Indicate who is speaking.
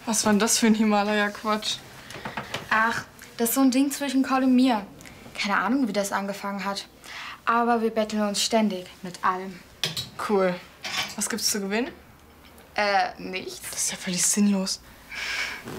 Speaker 1: Was war denn das für ein Himalaya-Quatsch?
Speaker 2: Ach, das ist so ein Ding zwischen Cole und mir. Keine Ahnung, wie das angefangen hat. Aber wir betteln uns ständig mit allem.
Speaker 1: Cool. Was gibt's zu gewinnen?
Speaker 2: Nichts.
Speaker 1: Das ist ja völlig sinnlos.